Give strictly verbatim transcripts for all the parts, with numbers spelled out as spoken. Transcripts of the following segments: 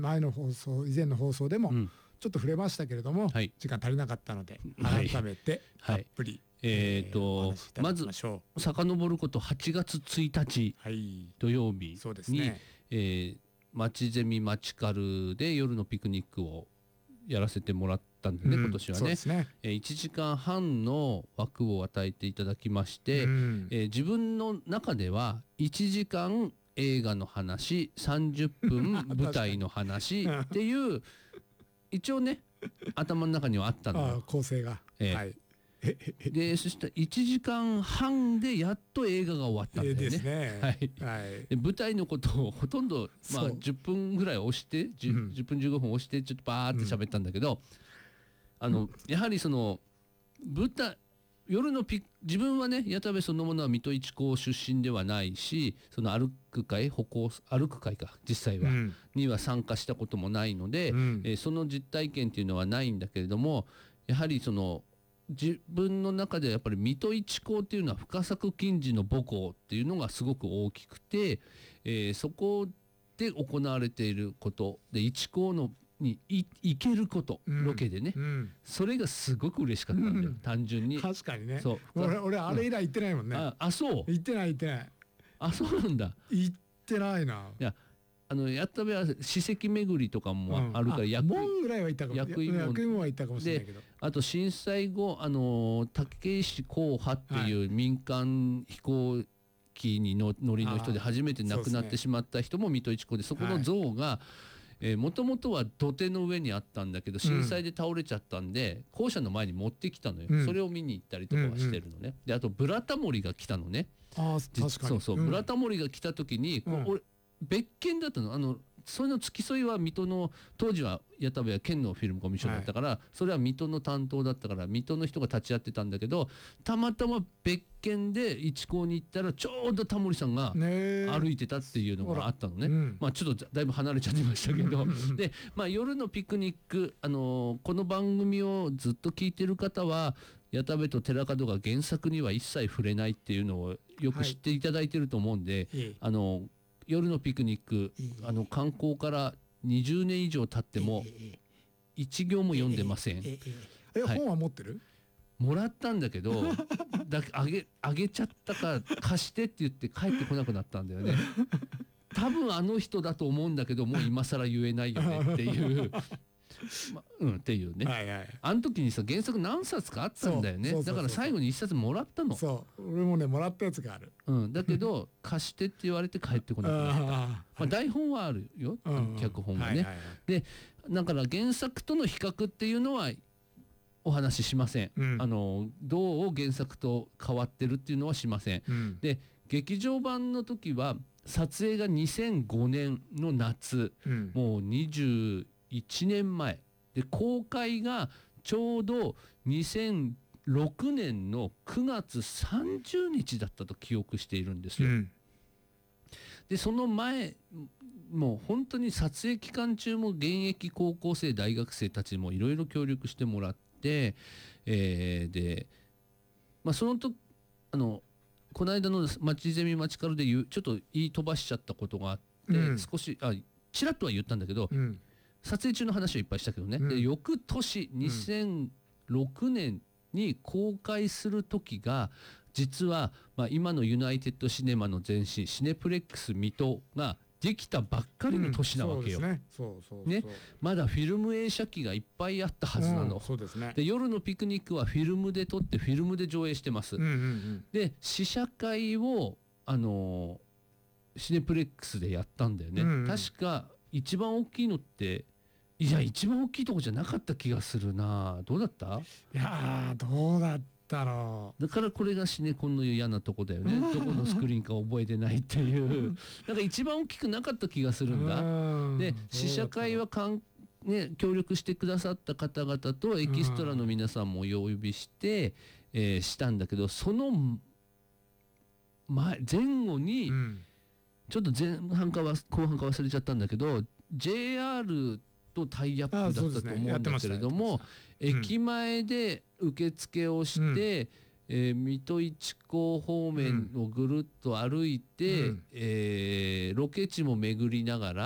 前の放送以前の放送でもちょっと触れましたけれども、はい、時間足りなかったので改めてたっぷり、はい、 えーとえー、まず遡ることはちがつついたち、はい、土曜日に、そうですね、えー、まちゼミマチカルで夜のピクニックをやらせてもらったんでね、うん、今年は ね, ね、えー、いちじかんはんの枠を与えていただきまして、うん、えー、自分の中ではいちじかん映画の話さんじゅっぷん舞台の話っていう一応ね頭の中にはあったのよ、 構成が、えーはいでそしたらいちじかんはんでやっと映画が終わったんだよね。ですね、はいはい、で舞台のことをほとんど、まあ、じゅっぷんぐらい押して 10,、うん、じゅっぷんじゅうごふん押してちょっとバーって喋ったんだけど、うん、あのやはりその舞台夜のピ自分はね矢田部そのものは水戸一高出身ではないし、その歩く会歩行歩く会か実際は、うん、には参加したこともないので、うん、えー、その実体験っていうのはないんだけれども、やはりその自分の中でやっぱり水戸一高っていうのは深作金次の母校っていうのがすごく大きくて、えー、そこで行われていることで一高のに行けること、うん、ロケでね、うん、それがすごく嬉しかったんだよ、うん、単純に。 確かにね。そう俺、俺あれ以来行ってないもんね。 ああそう行ってない行ってない。 あそうなんだ。 行ってないな。 いやあのやったべは史跡巡りとかもあるから、うん、 役門ぐらいは行ったかも。役員門は行ったかもしれないけど。 あと震災後あの竹石光波っていう民間飛行機にの乗りの人で初めて亡くなってしまった人も水戸一高で、そこの像がもともとは土手の上にあったんだけど震災で倒れちゃったんで、うん、校舎の前に持ってきたのよ、うん、それを見に行ったりとかはしてるのね、うんうん、であとブラタモリが来たのね。 あ確かにそうそう、うん、ブラタモリが来た時に、うん、俺別件だったの。あのそれの付き添いは水戸の当時は矢田部は県のフィルムコミッションだったから、はい、それは水戸の担当だったから水戸の人が立ち会ってたんだけど、たまたま別件で一高に行ったらちょうどタモリさんが歩いてたっていうのがあったのね、うん、まあちょっとだいぶ離れちゃってましたけどで、まあ、夜のピクニック、あのー、この番組をずっと聞いてる方は矢田部と寺門が原作には一切触れないっていうのをよく知っていただいてると思うんで、はい、あのー夜のピクニック、あの観光からにじゅうねん以上経っても一行も読んでません。 ええはい、本は持ってる？ もらったんだけどだあげあげちゃったか貸してって言って帰ってこなくなったんだよね。多分あの人だと思うんだけどもう今更言えないよねっていうま、うんっていうね、はいはい、あの時にさ原作何冊かあったんだよね。だから最後に一冊もらったの。 そう俺もねもらったやつがある、 うん、だけど貸してって言われて帰ってこなくなったまあ、台本はあるよ、うん、脚本がね、はいはいはい、でだから原作との比較っていうのはお話ししません、うん、あのどう原作と変わってるっていうのはしません、うん、で劇場版の時は撮影がにせんごねんの夏、うん、もうにじゅういちねんまえで公開がちょうどにせんろくねんのくがつさんじゅうにちだったと記憶しているんですよ、うん、でその前もう本当に撮影期間中も現役高校生大学生たちもいろいろ協力してもらって、えー、で、まあ、そのとあのこの間の町ゼミマチカルで言うちょっと言い飛ばしちゃったことがあって、うん、少しあちらっとは言ったんだけど、うん、撮影中の話はいっぱいしたけどね、うん、で翌年にせんろくねんに公開する時が実は、まあ、今のユナイテッドシネマの前身シネプレックス水戸ができたばっかりの年なわけよ。まだフィルム映写機がいっぱいあったはずなの、うんそうですね、で夜のピクニックはフィルムで撮ってフィルムで上映してます、うんうんうん、で試写会をあのー、シネプレックスでやったんだよね、うんうん、確か一番大きいのっていや一番大きいとこじゃなかった気がするな。どうだった？ いやどうだったろう。だからこれがシネコンの嫌なとこだよねどこのスクリーンか覚えてないっていうなんか一番大きくなかった気がするんだ。で試写会はかん、ね、協力してくださった方々とエキストラの皆さんもお呼びして、えー、したんだけどその前前後に、うん、ちょっと前半かは後半か忘れちゃったんだけど ジェイアールとタイアップだったと思うんだけれども、ね、駅前で受付をして、うんえー、水戸一高方面をぐるっと歩いて、うんえー、ロケ地も巡りながら、うん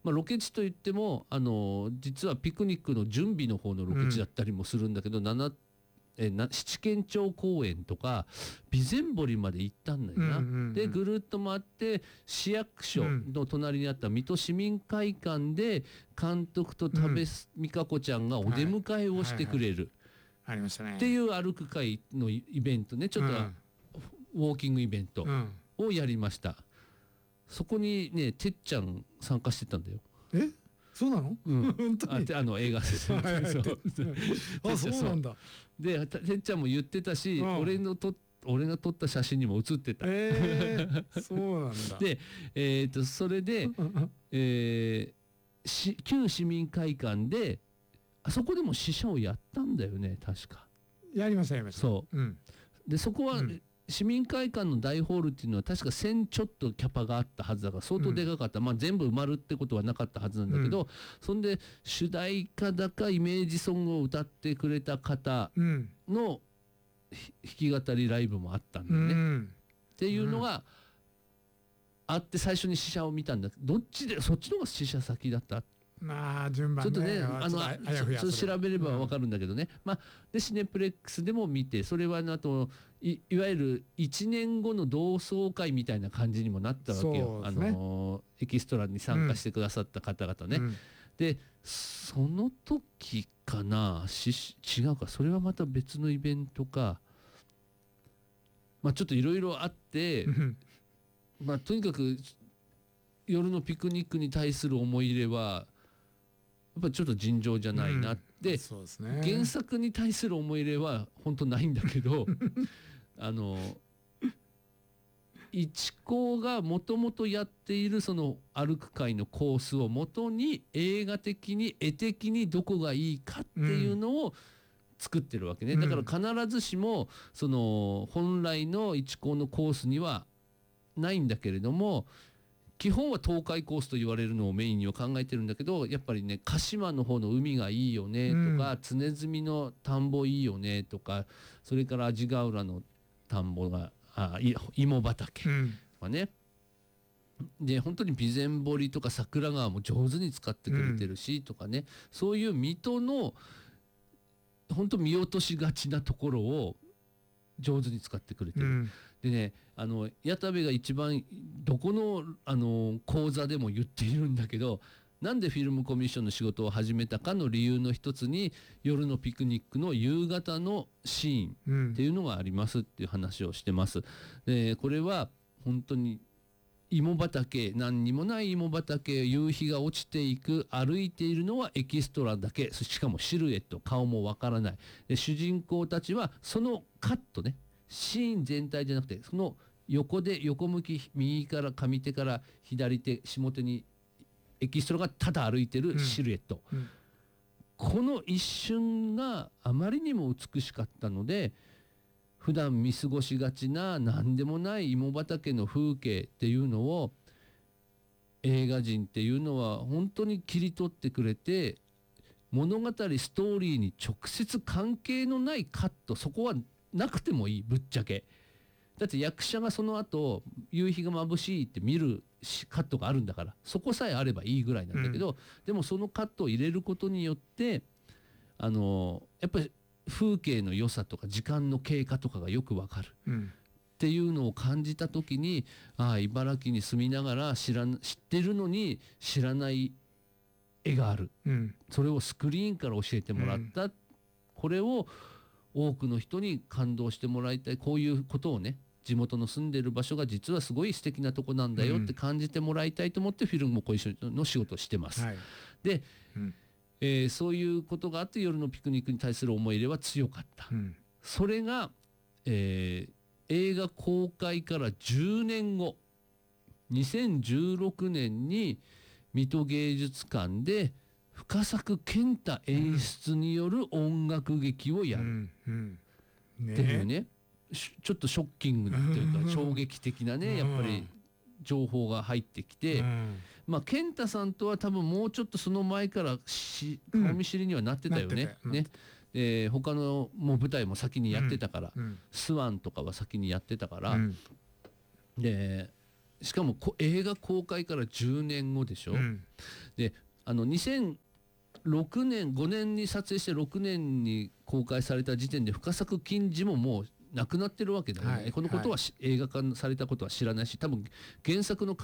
まあ、ロケ地といってもあの実はピクニックの準備の方のロケ地だったりもするんだけど、うん、七えな七軒町公園とか備前堀まで行ったんだよな、うんうんうん、でぐるっと回って市役所の隣にあった水戸市民会館で監督と多部未華子ちゃんがお出迎えをしてくれる、 ありましたねっていう歩く会のイベントね、ちょっとウォーキングイベントをやりました、うん、そこにねてっちゃん参加してたんだよ。 えそうなの？ うん、本当にああの映画ですあそうなんだ。 でてっちゃんも言ってたし、うん、俺のと俺が撮った写真にも写ってた。 えー、そうなんだ。 で、えー、とそれで、えー、し旧市民会館であそこでも試写をやったんだよね確か。 やりましたやりました。 そう、 うん、 でそこは、うん、市民会館の大ホールっていうのは確かせんちょっとキャパがあったはずだから相当でかかった、うん、まあ全部埋まるってことはなかったはずなんだけど、うん、そんで主題歌だかイメージソングを歌ってくれた方の弾き語りライブもあったんだよね、うん、っていうのがあって最初に試写を見たんだけど、どっちでそっちの方が試写先だった？ まあ順番ね、 ちょっとねあのちょっと調べれば分かるんだけどね、うん、まあでシネプレックスでも見て、それはあと い, いわゆるいちねんごの同窓会みたいな感じにもなったわけよ、ね、あのエキストラに参加してくださった方々ね、うん、でその時かなし違うかそれはまた別のイベントか、まあちょっといろいろあってまあとにかく夜のピクニックに対する思い入れはやっぱちょっと尋常じゃないなって、うん、そうですね、原作に対する思い入れは本当ないんだけどあの一高がもともとやっているその歩く会のコースをもとに映画的に絵的にどこがいいかっていうのを作ってるわけね、うん、だから必ずしもその本来の一高のコースにはないんだけれども、基本は東海コースと言われるのをメインには考えてるんだけど、やっぱりね鹿島の方の海がいいよねとか、うん、常住の田んぼいいよねとか、それから阿字ヶ浦の田んぼがあ芋畑はね、うん、で本当に備前堀とか桜川も上手に使ってくれてるしとかね、うん、そういう水戸の本当見落としがちなところを上手に使ってくれてる、うん、でねあの矢田部が一番どこの、あの講座でも言っているんだけど、なんでフィルムコミッションの仕事を始めたかの理由の一つに夜のピクニックの夕方のシーンっていうのがありますっていう話をしてます。でこれは本当に芋畑、何にもない芋畑、夕日が落ちていく、歩いているのはエキストラだけ、しかもシルエット、顔もわからない。で主人公たちはそのカットね、シーン全体じゃなくてその横で横向き、右から上手から左手下手にエキストラがただ歩いてるシルエット、うんうん、この一瞬があまりにも美しかったので、普段見過ごしがちな何でもない芋畑の風景っていうのを映画人っていうのは本当に切り取ってくれて、物語ストーリーに直接関係のないカット、そこはなくてもいい、ぶっちゃけ。だって役者がその後夕日が眩しいって見るカットがあるんだから、そこさえあればいいぐらいなんだけど、うん、でもそのカットを入れることによってあのやっぱり風景の良さとか時間の経過とかがよくわかる、うん、っていうのを感じた時に、ああ茨城に住みながら知ら知ってるのに知らない絵がある、うん、それをスクリーンから教えてもらった、うん、これを多くの人に感動してもらいたい、こういうことをね、地元の住んでる場所が実はすごい素敵なとこなんだよって感じてもらいたいと思ってフィルムもこういうの仕事をしてます、はい、で、うんえー、そういうことがあって夜のピクニックに対する思い入れは強かった、うん、それが、えー、映画公開からじゅうねんごにせんじゅうろくねんに水戸芸術館で深作健太演出による音楽劇をやる、うんうんね、っていうね、ちょっとショッキングっていうか衝撃的なね、やっぱり情報が入ってきて、まあ健太さんとは多分もうちょっとその前からし顔見知りにはなってたよね。ね、えー、他のもう舞台も先にやってたから、スワンとかは先にやってたから、でしかもこ映画公開からじゅうねんごでしょ、うん、であのにせんろくねんごねんに撮影してろくねんに公開された時点で深作金次ももうなくなってるわけだよね、はい、このことは、はい、映画化されたことは知らないし、多分原作の